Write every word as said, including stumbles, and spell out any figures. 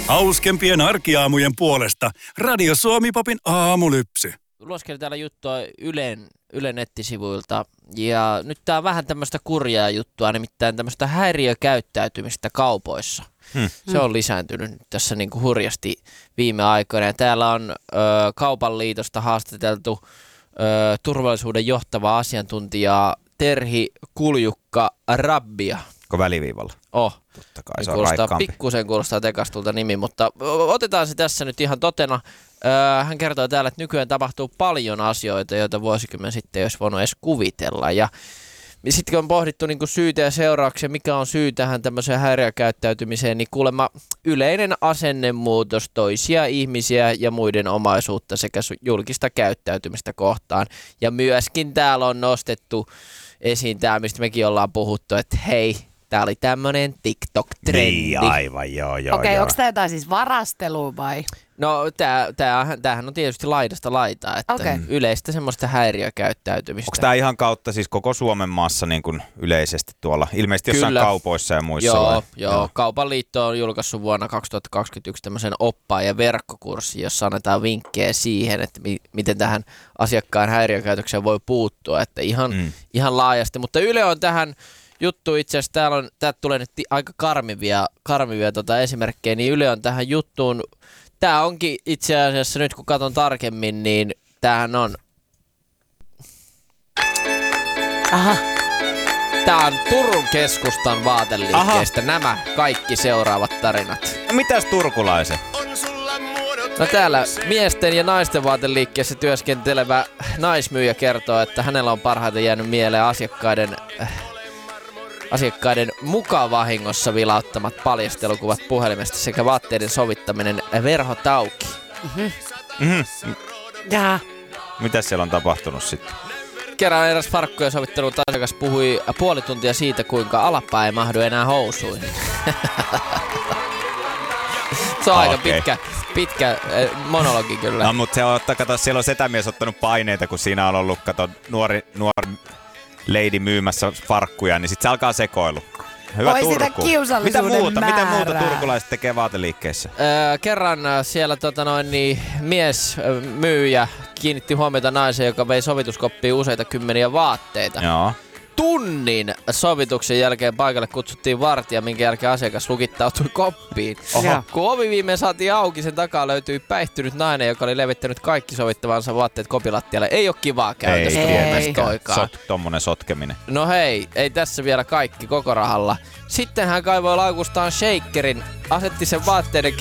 Hauskempien arkiaamujen puolesta Radio Suomi-popin aamulypsy. Lueskelin täällä juttua Ylen, Ylen nettisivuilta ja nyt tää on vähän tämmöistä kurjaa juttua, nimittäin tämmöistä häiriökäyttäytymistä kaupoissa. Hmm. Se on lisääntynyt tässä niinku hurjasti viime aikoina ja täällä on ö, Kaupan liitosta haastateltu ö, turvallisuuden johtava asiantuntija Terhi Kuljukka-Rabbia. Onko väliviivalla? Oh. Totta kai se on kuulostaa, raikkaampi. pikkusen kuulostaa tekastulta nimi, mutta otetaan se tässä nyt ihan totena. Öö, hän kertoo täällä, että nykyään tapahtuu paljon asioita, joita vuosikymmen sitten ei olisi voinut edes kuvitella. Ja sitten kun on pohdittu niin kuin syytä ja seurauksia, mikä on syy tähän tämmöiseen häiriökäyttäytymiseen, niin kuulemma yleinen asennemuutos toisia ihmisiä ja muiden omaisuutta sekä julkista käyttäytymistä kohtaan. Ja myöskin täällä on nostettu esiin tämä, mistä mekin ollaan puhuttu, että hei, tää oli tämmönen TikTok-trendi. Niin, aivan, joo, joo, Okei, joo. onko tää jotain siis varastelua vai? No tää, täähän, tämähän on tietysti laidasta laitaa, että okay. yleistä semmoista häiriökäyttäytymistä. Onko tää ihan kautta siis koko Suomen maassa niin kuin yleisesti tuolla? Ilmeisesti jossain Kyllä. kaupoissa ja muissa. Joo, vai? joo. joo. Kaupan liitto on julkaissut vuonna kaksituhattakaksikymmentäyksi tämmöisen oppaan ja verkkokurssin, jossa annetaan vinkkejä siihen, että mi- miten tähän asiakkaan häiriökäytökseen voi puuttua. Että ihan, mm. ihan laajasti, mutta Yle on tähän juttu itse asiassa, täällä on, täältä tulee nyt aika karmivia, karmivia tota esimerkkejä, niin Yle on tähän juttuun. Tää onkin itse asiassa nyt kun katson tarkemmin, niin tämähän on... Aha. Tää on Turun keskustan vaateliikkeestä. Aha. Nämä kaikki seuraavat tarinat. No mitäs turkulaisen? No täällä miesten ja naisten vaateliikkeessä työskentelevä naismyyjä kertoo, että hänellä on parhaiten jäänyt mieleen asiakkaiden... Äh, Asiakkaiden mukavahingossa vilauttamat paljastelukuvat puhelimesta sekä vaatteiden sovittaminen verhot auki. Mm-hmm. Mm-hmm. Jaa. Mitäs siellä on tapahtunut sitten? Kerran eräs farkkujen sovittelun asiakas puhui puoli tuntia siitä, kuinka alapää ei mahdu enää housuihin. Se on okay. Aika pitkä, pitkä eh, monologi kyllä. No mutta se on, kato, siellä on setämies ottanut paineita, kun siinä on ollut kato, nuori, nuori lady myymässä farkkuja, niin sit se alkaa sekoilu. Hyvä Oi, Turku. sitä kiusallisuuden Mitä muuta, mitä määrää. muuta turkulaiset tekee vaateliikkeessä? Öö, kerran siellä tota noin, niin, mies ö, myyjä kiinnitti huomiota naiseen, joka vei sovituskoppiin useita kymmeniä vaatteita. Joo. Tunnin sovituksen jälkeen paikalle kutsuttiin vartija, minkä jälkeen asiakas lukittautui koppiin. Oho. Kun ovi viimein saatiin auki, sen takaa löytyi päihtynyt nainen, joka oli levittänyt kaikki sovittavansa vaatteet kopilattialle. Ei ole kivaa käytöstä mielestäni. Sot, tommonen sotkeminen. No hei, ei tässä vielä kaikki koko rahalla. Sitten hän kaivoi laukustaan shakerin, asetti sen vaatteiden